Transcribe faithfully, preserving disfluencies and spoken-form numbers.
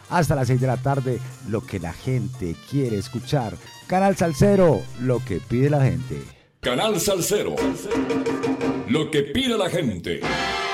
hasta las seis de la tarde, lo que la gente quiere escuchar. Canal Salsero, lo que pide la gente. Canal Salsero, lo que pide la gente.